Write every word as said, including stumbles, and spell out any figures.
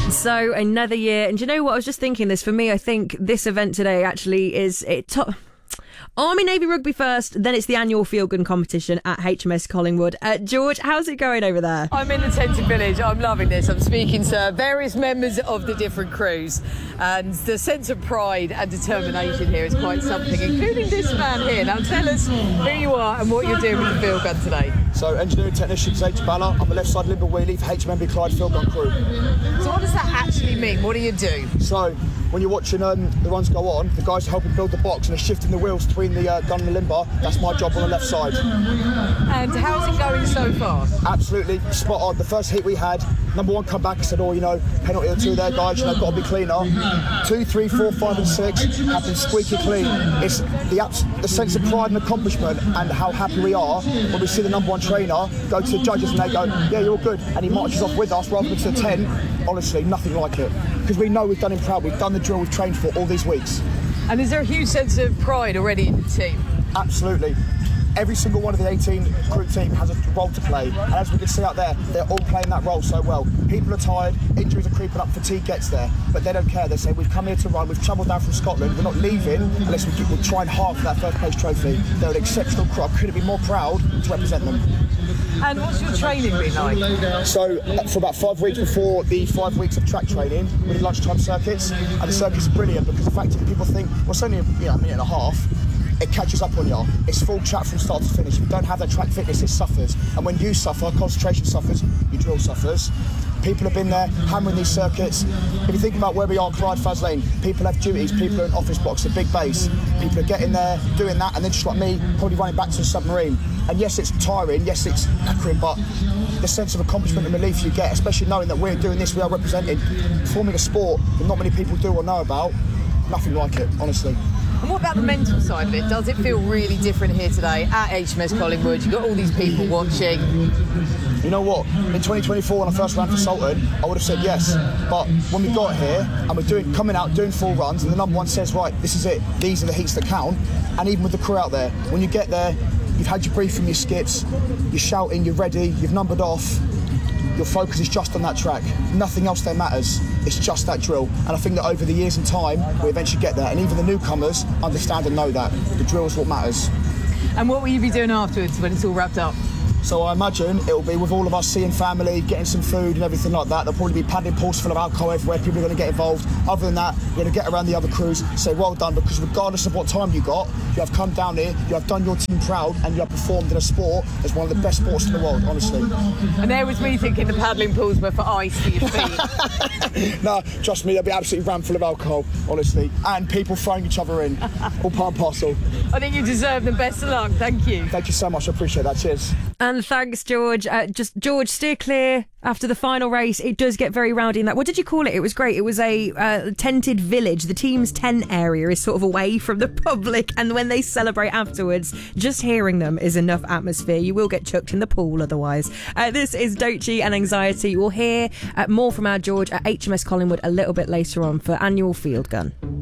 So another year, and do you know what? I was just thinking this. For me, I think this event today actually is it top. Army Navy Rugby first, then it's the annual field gun competition at H M S Collingwood. Uh, George, how's it going over there? I'm in the tented village. I'm loving this. I'm speaking to various members of the different crews, and the sense of pride and determination here is quite something, including this man here. Now tell us who you are and what you're doing with the field gun today. So, engineering technician H Banner. I'm a left side limber wheelie for H M B Clyde field gun crew. So what does that actually mean? What do you do? So, when you're watching um, the runs go on, the guys are helping build the box and they're shifting the wheels between the uh, gun and the limber. That's my job on the left side. And how's it going so far? Absolutely spot on. The first hit we had, number one come back and said, oh, you know, penalty or two there, guys, you know, got to be cleaner. Two, three, four, five and six have been squeaky clean. It's the, abs- the sense of pride and accomplishment and how happy we are when we see the number one trainer go to the judges and they go, yeah, you're all good. And he marches off with us rather than to the ten. Honestly, nothing like it. Because we know we've done him proud. We've done the drill we've trained for all these weeks. And is there a huge sense of pride already in the team? Absolutely. Every single one of the eighteen crew team has a role to play, and as we can see out there, they're all playing that role so well. People are tired, injuries are creeping up, fatigue gets there, but they don't care. They say, we've come here to run, we've travelled down from Scotland, we're not leaving unless we keep, we're trying hard for that first place trophy. They're an exceptional crew. I couldn't be more proud to represent them. And what's your training been like? So, for about five weeks before the five weeks of track training, we did lunchtime circuits, and the circuits are brilliant because the fact that people think, well, it's only you know, a minute and a half, it catches up on you. It's full track from start to finish. If you don't have that track fitness, it suffers. And when you suffer, concentration suffers, your drill suffers. People have been there hammering these circuits. If you think about where we are, Clyde Faz Lane, people have duties, people are in office blocks, a big base. People are getting there, doing that, and then just like me, probably running back to the submarine. And yes, it's tiring, yes, it's knackering, but the sense of accomplishment and relief you get, especially knowing that we're doing this, we are representing, forming a sport that not many people do or know about, nothing like it, honestly. And what about the mental side of it? Does it feel really different here today at H M S Collingwood? You've got all these people watching. You know what? In twenty twenty-four, when I first ran for Salton, I would have said yes. But when we got here and we're doing, coming out, doing full runs, and the number one says, right, this is it. These are the heats that count. And even with the crew out there, when you get there, you've had your brief from your skips, you're shouting, you're ready, you've numbered off. Your focus is just on that track. Nothing else there matters. It's just that drill. And I think that over the years and time, we eventually get there. And even the newcomers understand and know that. The drill is what matters. And what will you be doing afterwards when it's all wrapped up? So I imagine it'll be with all of us seeing family, getting some food and everything like that. There'll probably be padded pools full of alcohol everywhere. People are going to get involved. Other than that, we're going to get around the other crews, say well done, because regardless of what time you got, you have come down here, you have done your team proud, and you have performed in a sport as one of the best sports in the world, honestly. And there was me thinking the paddling pools were for ice for your feet. No, trust me, they'll be absolutely rammed full of alcohol, honestly. And people throwing each other in. All part and parcel. I think you deserve the best of luck. Thank you. Thank you so much. I appreciate that. Cheers. And thanks, George. Uh, just George, steer clear after the final race. It does get very rowdy in that. What did you call it? It was great. It was a uh, tented village. The team's tent area is sort of away from the public, and when they celebrate afterwards, just hearing them is enough atmosphere. You will get chucked in the pool otherwise. Uh, this is Doechii and Anxiety. We'll hear uh, more from our George at H M S Collingwood a little bit later on for annual field gun.